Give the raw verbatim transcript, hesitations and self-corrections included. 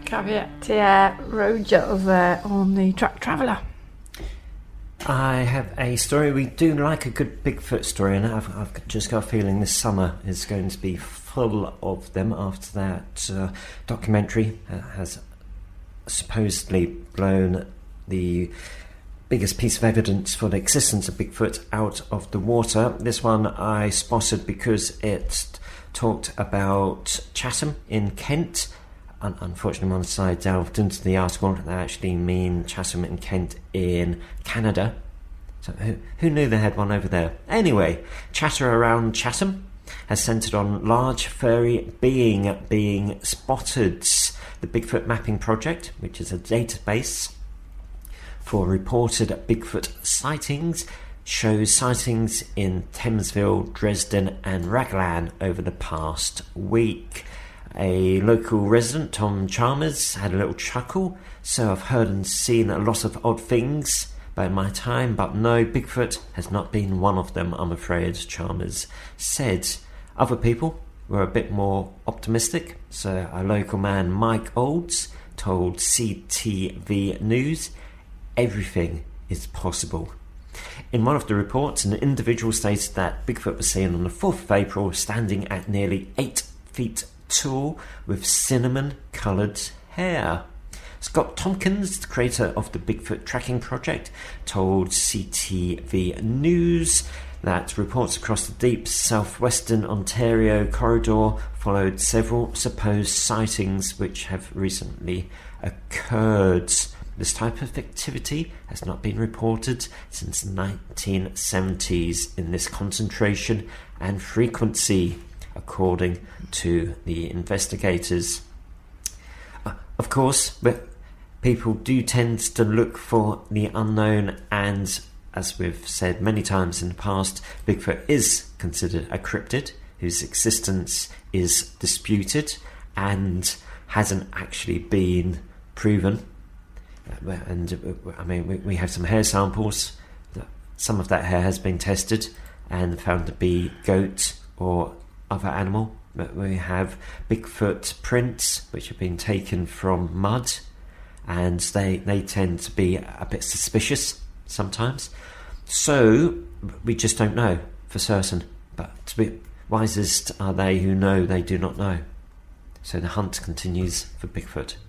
Caveat til Roger over on the Track Traveller. I have a story. We do like a good Bigfoot story, and I've, I've just got a feeling this summer is going to be full of them after that uh, documentary uh, has supposedly blown the biggest piece of evidence for the existence of Bigfoot out of the water. This one I spotted because it talked about Chatham in Kent. Un- unfortunately, once I delved into the article, they actually mean Chatham in Kent in Canada. So who, who knew they had one over there? Anyway, chatter around Chatham has centred on large furry being being spotted. The Bigfoot Mapping Project, which is a database for reported Bigfoot sightings, shows sightings in Thamesville, Dresden and Raglan over the past week. A local resident, Tom Chalmers, had a little chuckle. So I've heard and seen a lot of odd things by my time, but no, Bigfoot has not been one of them, I'm afraid, Chalmers said. Other people were a bit more optimistic. So a local man, Mike Olds, told C T V News, everything is possible. In one of the reports, an individual stated that Bigfoot was seen on the fourth of April standing at nearly eight feet tall with cinnamon coloured hair. Scott Tompkins, the creator of the Bigfoot Tracking Project, told C T V News that reports across the deep southwestern Ontario corridor followed several supposed sightings which have recently occurred. This type of activity has not been reported since the nineteen seventies in this concentration and frequency, according to the investigators. Uh, of course, but people do tend to look for the unknown, and as we've said many times in the past, Bigfoot is considered a cryptid whose existence is disputed and hasn't actually been proven. Uh, and uh, I mean, we, we have some hair samples. Some of that hair has been tested and found to be goat or other animal. But we have Bigfoot prints which have been taken from mud, and they they tend to be a bit suspicious sometimes. So we just don't know for certain. But to be wisest are they who know they do not know. So the hunt continues for Bigfoot.